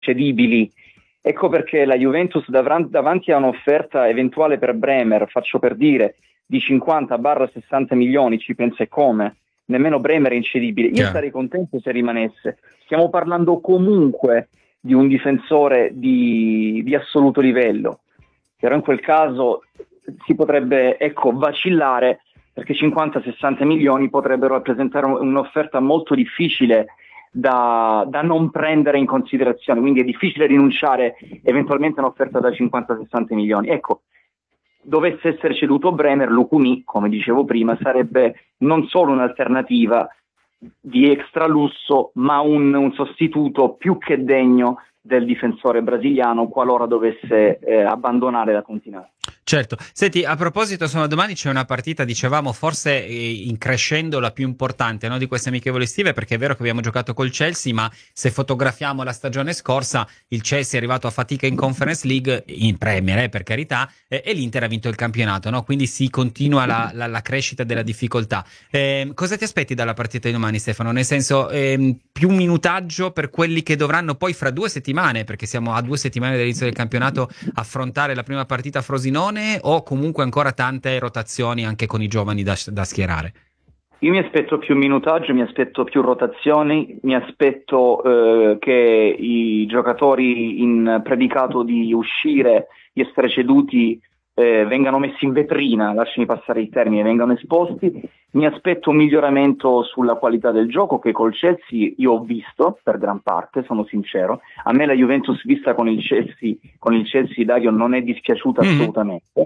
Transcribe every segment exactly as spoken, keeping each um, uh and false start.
cedibili. Ecco perché la Juventus davran- davanti a un'offerta eventuale per Bremer, faccio per dire, di cinquanta sessanta milioni, ci pensa e come, nemmeno Bremer è incedibile. Io Chiaro. sarei contento se rimanesse. Stiamo parlando comunque di un difensore di, di assoluto livello, però in quel caso si potrebbe, ecco, vacillare, perché cinquanta sessanta milioni potrebbero rappresentare un'offerta molto difficile da, da non prendere in considerazione, quindi è difficile rinunciare eventualmente a un'offerta da cinquanta sessanta milioni. Ecco, dovesse essere ceduto Bremer, Lukumi, come dicevo prima, sarebbe non solo un'alternativa di extra lusso, ma un, un sostituto più che degno del difensore brasiliano qualora dovesse eh, abbandonare la continente. Certo. Senti, a proposito, insomma, domani c'è una partita, dicevamo, forse eh, in crescendo la più importante, no, di queste amichevoli estive, perché è vero che abbiamo giocato col Chelsea, ma se fotografiamo la stagione scorsa, il Chelsea è arrivato a fatica in Conference League, in Premier, eh, per carità, eh, e l'Inter ha vinto il campionato, no? Quindi si continua la, la, la crescita della difficoltà. Eh, cosa ti aspetti dalla partita di domani, Stefano? Nel senso, ehm, più minutaggio per quelli che dovranno poi fra due settimane, perché siamo a due settimane dall'inizio del campionato, affrontare la prima partita a Frosinone, o comunque ancora tante rotazioni anche con i giovani da, da schierare? Io mi aspetto più minutaggio, mi aspetto più rotazioni, mi aspetto eh, che i giocatori in predicato di uscire, di essere ceduti, eh, vengano messi in vetrina, lasciami passare il termine, vengano esposti. Mi aspetto un miglioramento sulla qualità del gioco che col Chelsea io ho visto per gran parte, sono sincero. A me la Juventus vista con il Chelsea, con il Chelsea Dario, non è dispiaciuta Mm-hmm. assolutamente.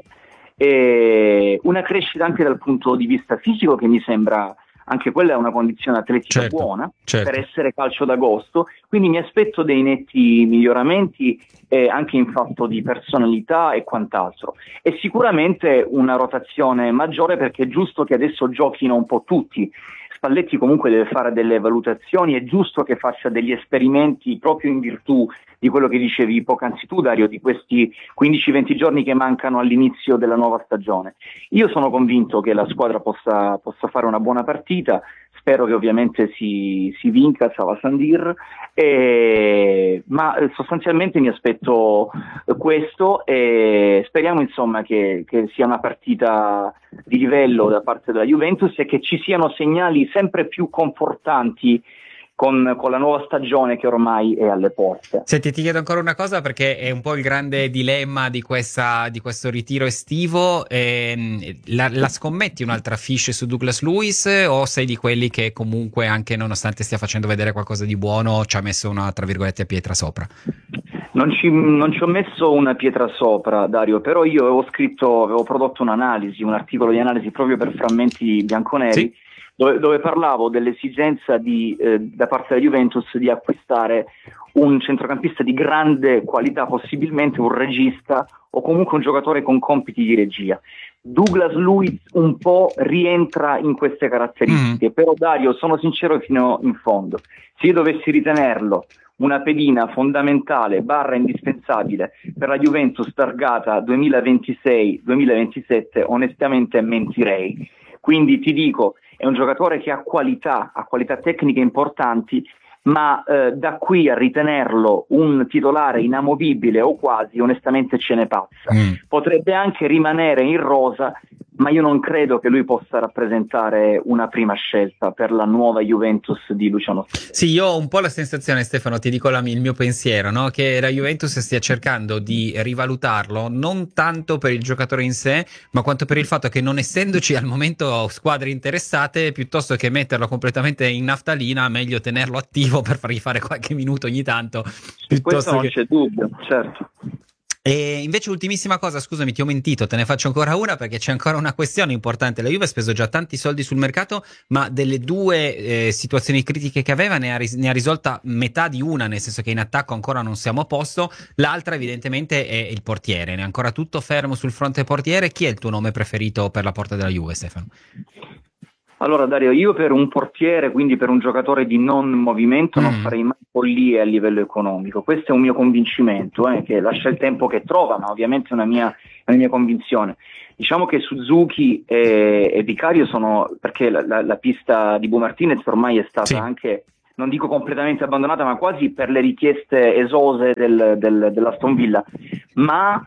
E una crescita anche dal punto di vista fisico che mi sembra, anche quella è una condizione atletica Certo, buona, certo. per essere calcio d'agosto, quindi mi aspetto dei netti miglioramenti eh, anche in fatto di personalità e quant'altro, e sicuramente una rotazione maggiore, perché è giusto che adesso giochino un po' tutti. Spalletti comunque deve fare delle valutazioni, è giusto che faccia degli esperimenti proprio in virtù di quello che dicevi poc'anzi tu, Dario, di questi quindici venti giorni che mancano all'inizio della nuova stagione. Io sono convinto che la squadra possa, possa fare una buona partita, spero che ovviamente si, si vinca, Sava Sandir, eh, ma sostanzialmente mi aspetto questo e speriamo insomma che, che sia una partita di livello da parte della Juventus e che ci siano segnali sempre più confortanti Con, con la nuova stagione che ormai è alle porte. Senti, ti chiedo ancora una cosa, perché è un po' il grande dilemma di, questa, di questo ritiro estivo. Ehm, la, la scommetti un'altra fiche su Douglas Luiz, o sei di quelli che comunque, anche nonostante stia facendo vedere qualcosa di buono, ci ha messo una, tra virgolette, pietra sopra? Non ci, non ci ho messo una pietra sopra, Dario, però io avevo scritto, avevo prodotto un'analisi, un articolo di analisi proprio per Frammenti Bianconeri, sì? Dove, dove parlavo dell'esigenza di, eh, da parte della Juventus di acquistare un centrocampista di grande qualità, possibilmente un regista o comunque un giocatore con compiti di regia. Douglas Luiz un po' rientra in queste caratteristiche, mm. però Dario, sono sincero fino in fondo, se io dovessi ritenerlo una pedina fondamentale barra indispensabile per la Juventus targata duemilaventisei duemilaventisette, onestamente mentirei. Quindi ti dico, è un giocatore che ha qualità, ha qualità tecniche importanti, ma eh, da qui a ritenerlo un titolare inamovibile o quasi, onestamente ce ne passa. Mm. Potrebbe anche rimanere in rosa, ma io non credo che lui possa rappresentare una prima scelta per la nuova Juventus di Luciano Spalletti. Sì, io ho un po' la sensazione, Stefano, ti dico la, il mio pensiero, no? Che la Juventus stia cercando di rivalutarlo non tanto per il giocatore in sé, ma quanto per il fatto che, non essendoci al momento squadre interessate, piuttosto che metterlo completamente in naftalina, meglio tenerlo attivo per fargli fare qualche minuto ogni tanto. Questo non che... c'è dubbio, certo. E invece, ultimissima cosa, scusami, ti ho mentito, te ne faccio ancora una, perché c'è ancora una questione importante. La Juve ha speso già tanti soldi sul mercato, ma delle due eh, situazioni critiche che aveva ne ha, ris- ne ha risolta metà di una, nel senso che in attacco ancora non siamo a posto. L'altra evidentemente è il portiere, ne è ancora tutto fermo sul fronte portiere. Chi è il tuo nome preferito per la porta della Juve, Stefano? Allora Dario, io per un portiere, quindi per un giocatore di non movimento, mm. non farei mai follie a livello economico. Questo è un mio convincimento, eh, che lascia il tempo che trova, ma ovviamente è una mia, è una mia convinzione. Diciamo che Suzuki e, e Vicario sono, perché la, la, la pista di Bu Martinez ormai è stata sì. anche non dico completamente abbandonata, ma quasi per le richieste esose del, del, dell'Aston Villa, ma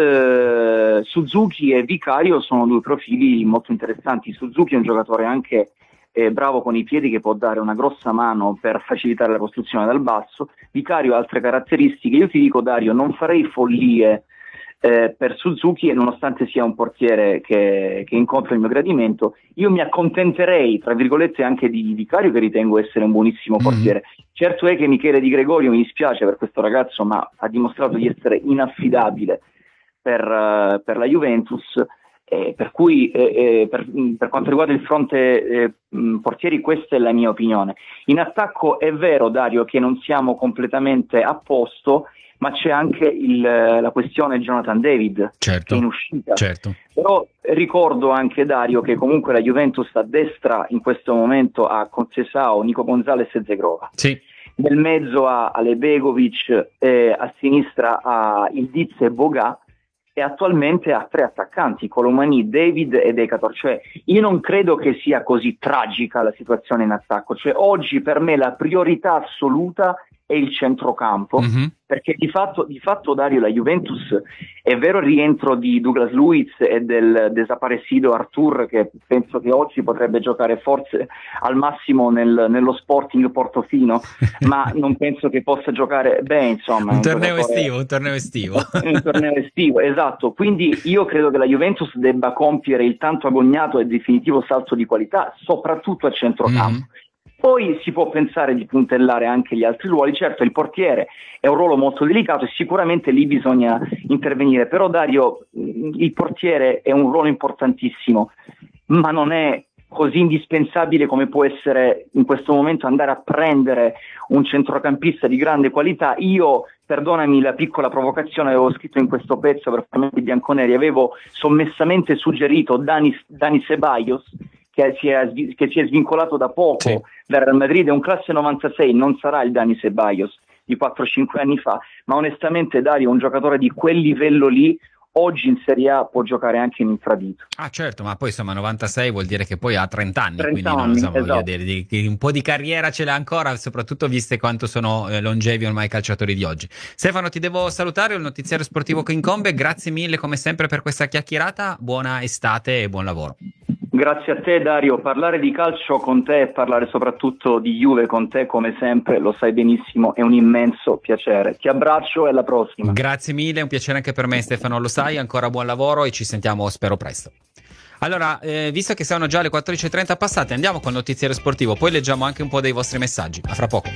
eh, Suzuki e Vicario sono due profili molto interessanti. Suzuki è un giocatore anche eh, bravo con i piedi, che può dare una grossa mano per facilitare la costruzione dal basso. Vicario ha altre caratteristiche. Io ti dico, Dario, non farei follie Eh, per Suzuki, e nonostante sia un portiere che, che incontra il mio gradimento, io mi accontenterei, tra virgolette, anche di Vicario, che ritengo essere un buonissimo portiere. Mm-hmm. Certo è che Michele Di Gregorio, mi dispiace per questo ragazzo, ma ha dimostrato di essere inaffidabile per, uh, per la Juventus, eh, per cui eh, eh, per, per quanto riguarda il fronte eh, portieri, questa è la mia opinione. In attacco è vero, Dario, che non siamo completamente a posto, ma c'è anche il, la questione Jonathan David, certo, che è in uscita. Certo. Però ricordo anche, Dario, che comunque la Juventus a destra in questo momento ha Conceição, Nico Gonzalez e Zegrova. Sì. Nel mezzo ha Alebegovic, eh, a sinistra ha Ildiz e Boga, e attualmente ha tre attaccanti, Colomani, David e Decatur. Cioè, io non credo che sia così tragica la situazione in attacco. Cioè, oggi per me la priorità assoluta è il centrocampo, mm-hmm. perché di fatto, di fatto, Dario, la Juventus, è vero il rientro di Douglas Luiz e del desaparecido Artur, che penso che oggi potrebbe giocare forse al massimo nel, nello Sporting Portofino, ma non penso che possa giocare bene, insomma. Un, un torneo giocatore, estivo, un torneo estivo. Un torneo estivo, esatto. Quindi io credo che la Juventus debba compiere il tanto agognato e definitivo salto di qualità, soprattutto a centrocampo. Mm-hmm. Poi si può pensare di puntellare anche gli altri ruoli. Certo, il portiere è un ruolo molto delicato e sicuramente lì bisogna intervenire, però Dario, il portiere è un ruolo importantissimo, ma non è così indispensabile come può essere in questo momento andare a prendere un centrocampista di grande qualità. Io, perdonami la piccola provocazione, avevo scritto in questo pezzo per Frammenti Bianconeri, avevo sommessamente suggerito Dani, Dani Ceballos, che si, è, che si è svincolato da poco, sì, dal Real Madrid. È un classe novantasei, non sarà il Dani Ceballos di quattro cinque anni fa, ma onestamente, Dario, un giocatore di quel livello lì oggi in Serie A può giocare anche in infradito. Ah, certo, ma poi insomma novantasei vuol dire che poi ha trenta anni, trenta quindi anni, no, insomma, esatto. voglio dire, di, di, un po' di carriera ce l'ha ancora, soprattutto viste quanto sono eh, longevi ormai i calciatori di oggi. Stefano, ti devo salutare, il notiziario sportivo che incombe, grazie mille come sempre per questa chiacchierata, buona estate e buon lavoro. Grazie a te, Dario. Parlare di calcio con te e parlare soprattutto di Juve con te, come sempre, lo sai benissimo, è un immenso piacere. Ti abbraccio e alla prossima. Grazie mille, è un piacere anche per me, Stefano, lo sai, ancora buon lavoro e ci sentiamo, spero, presto. Allora, eh, visto che sono già le quattordici e trenta passate, andiamo col notiziario sportivo, poi leggiamo anche un po' dei vostri messaggi. A fra poco.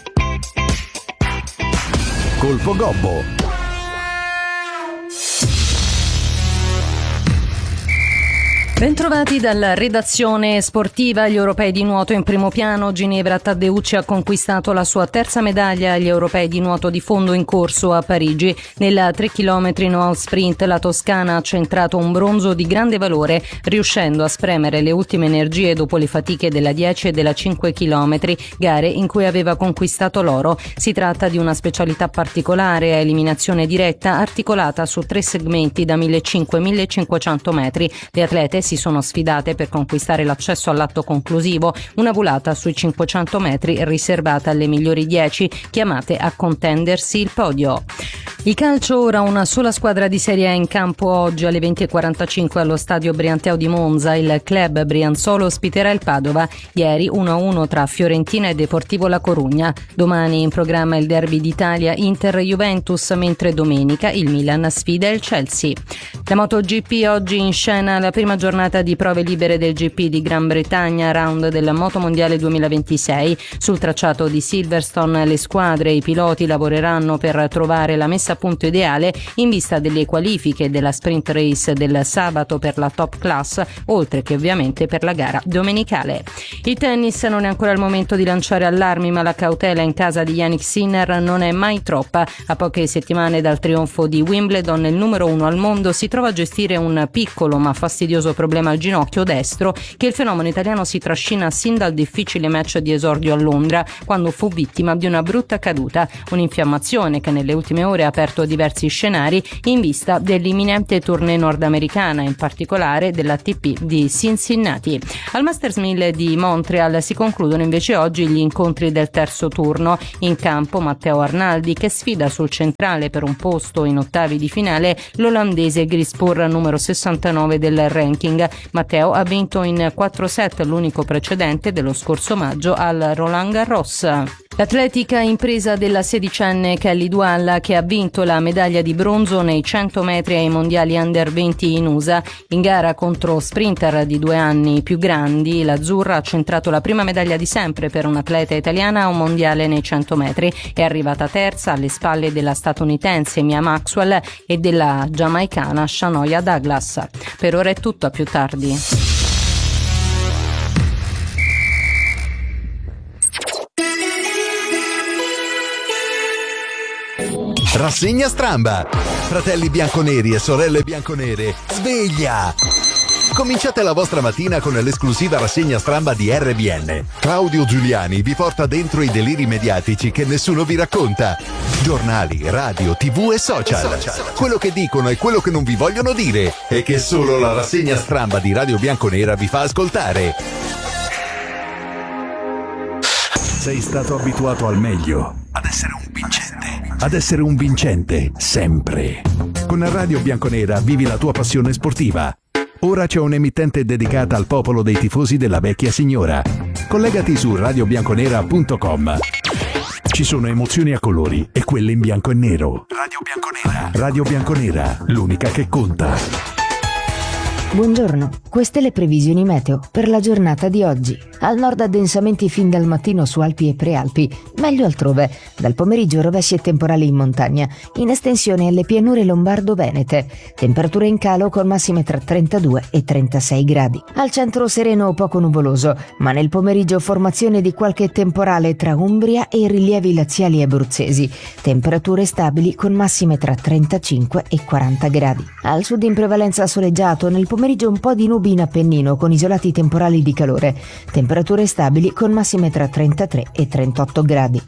Colpo Gobbo. Bentrovati dalla redazione sportiva. Gli europei di nuoto in primo piano. Ginevra Taddeucci ha conquistato la sua terza medaglia agli europei di nuoto di fondo in corso a Parigi. Nella tre chilometri no sprint la toscana ha centrato un bronzo di grande valore, riuscendo a spremere le ultime energie dopo le fatiche della dieci e della cinque chilometri, gare in cui aveva conquistato l'oro. Si tratta di una specialità particolare a eliminazione diretta, articolata su tre segmenti da millecinquecento a millecinquecento metri. Le atlete si sono sfidate per conquistare l'accesso all'atto conclusivo, una volata sui cinquecento metri riservata alle migliori dieci, chiamate a contendersi il podio. Il calcio, ora una sola squadra di Serie A in campo. Oggi alle venti e quarantacinque allo stadio Brianteo di Monza il club brianzolo ospiterà il Padova. Ieri uno a uno tra Fiorentina e Deportivo La Corugna. Domani in programma il derby d'Italia Inter-Juventus, mentre domenica il Milan sfida il Chelsea. La MotoGP, oggi in scena la prima giornata di prove libere del G P di Gran Bretagna, round del Moto Mondiale duemilaventisei. Sul tracciato di Silverstone le squadre e i piloti lavoreranno per trovare la messa a punto ideale in vista delle qualifiche della sprint race del sabato per la top class, oltre che ovviamente per la gara domenicale. Il tennis, non è ancora il momento di lanciare allarmi, ma la cautela in casa di Jannik Sinner non è mai troppa. A poche settimane dal trionfo di Wimbledon, il numero uno al mondo si trova trova a gestire un piccolo ma fastidioso problema al ginocchio destro che il fenomeno italiano si trascina sin dal difficile match di esordio a Londra, quando fu vittima di una brutta caduta, un'infiammazione che nelle ultime ore ha aperto diversi scenari in vista dell'imminente tournée nordamericana, in particolare dell'A T P di Cincinnati. Al Masters mille di Montreal si concludono invece oggi gli incontri del terzo turno. In campo Matteo Arnaldi, che sfida sul centrale per un posto in ottavi di finale l'olandese Grispur, numero sessantanove del ranking. Matteo ha vinto in quattro set, l'unico precedente dello scorso maggio al Roland Garros. L'atletica impresa della sedicenne Kelly Dualla, che ha vinto la medaglia di bronzo nei cento metri ai mondiali under venti in U S A. In gara contro sprinter di due anni più grandi, l'azzurra ha centrato la prima medaglia di sempre per un'atleta italiana a un mondiale nei cento metri. È arrivata terza alle spalle della statunitense Mia Maxwell e della giamaicana Shanoia Douglas. Per ora è tutto, a più tardi. Rassegna Stramba. Fratelli bianconeri e sorelle bianconere, sveglia! Cominciate la vostra mattina con l'esclusiva rassegna Stramba di R B N. Claudio Giuliani vi porta dentro i deliri mediatici che nessuno vi racconta. Giornali, radio, tv e social. Quello che dicono e quello che non vi vogliono dire e che solo la rassegna Stramba di Radio Bianconera vi fa ascoltare. Sei stato abituato al meglio, ad essere un vincente, ad essere un vincente sempre. Con Radio Bianconera vivi la tua passione sportiva. Ora c'è un'emittente dedicata al popolo dei tifosi della vecchia signora. Collegati su radio bianconera punto com. Ci sono emozioni a colori e quelle in bianco e nero. Radio Bianconera. Radio Bianconera, l'unica che conta. Buongiorno, queste le previsioni meteo per la giornata di oggi. Al nord addensamenti fin dal mattino su Alpi e Prealpi, meglio altrove. Dal pomeriggio rovesci e temporali in montagna, in estensione alle pianure lombardo-venete. Temperature in calo con massime tra trentadue e trentasei gradi. Al centro sereno poco nuvoloso, ma nel pomeriggio formazione di qualche temporale tra Umbria e i rilievi laziali abruzzesi. Temperature stabili con massime tra trentacinque e quaranta gradi. Al sud in prevalenza soleggiato, nel pomeriggio un po' di nubi in Appennino con isolati temporali di calore. Temperature stabili con massime tra trentatré e trentotto gradi.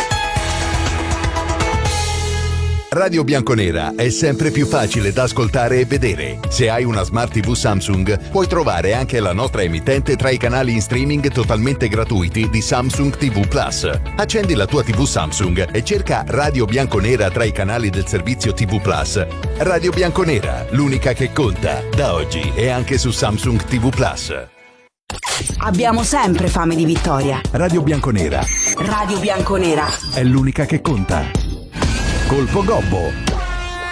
Radio Bianconera è sempre più facile da ascoltare e vedere. Se hai una Smart tivù Samsung, puoi trovare anche la nostra emittente tra i canali in streaming totalmente gratuiti di Samsung T V Plus. Accendi la tua tivù Samsung e cerca Radio Bianconera tra i canali del servizio T V Plus. Radio Bianconera, l'unica che conta, da oggi e anche su Samsung T V Plus. Abbiamo sempre fame di vittoria. Radio Bianconera Radio Bianconera è l'unica che conta. Colpo Gobbo.